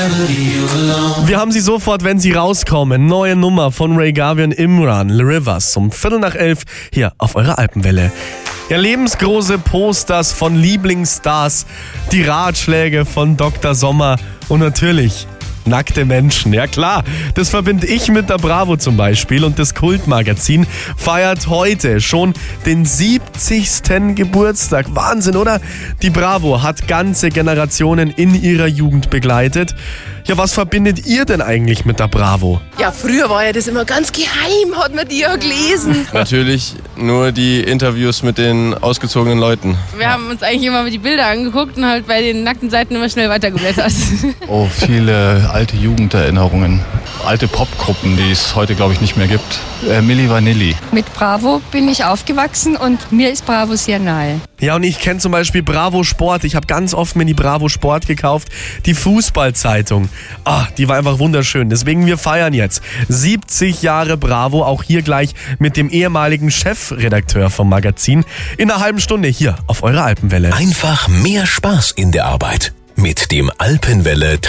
Wir haben sie sofort, wenn sie rauskommen. Neue Nummer von Ray Garvey und Imran, The Rivers, um 11:15 hier auf eurer Alpenwelle. Ja, lebensgroße Posters von Lieblingsstars, die Ratschläge von Dr. Sommer und natürlich nackte Menschen. Ja klar, das verbinde ich mit der Bravo zum Beispiel, und das Kultmagazin feiert heute schon den 70. Geburtstag. Wahnsinn, oder? Die Bravo hat ganze Generationen in ihrer Jugend begleitet. Ja, was verbindet ihr denn eigentlich mit der Bravo? Ja, früher war ja das immer ganz geheim, hat man die ja gelesen. Natürlich nur die Interviews mit den ausgezogenen Leuten. Wir haben uns eigentlich immer die Bilder angeguckt und halt bei den nackten Seiten immer schnell weitergeblättert. Oh, viele alte Jugenderinnerungen. Alte Popgruppen, die es heute, glaube ich, nicht mehr gibt. Milli Vanilli. Mit Bravo bin ich aufgewachsen und mir ist Bravo sehr nahe. Ja, und ich kenne zum Beispiel Bravo Sport. Ich habe ganz oft mir die Bravo Sport gekauft. Die Fußballzeitung. Die war einfach wunderschön. Deswegen, wir feiern jetzt 70 Jahre Bravo. Auch hier gleich mit dem ehemaligen Chefredakteur vom Magazin. In einer halben Stunde hier auf eurer Alpenwelle. Einfach mehr Spaß in der Arbeit mit dem Alpenwelle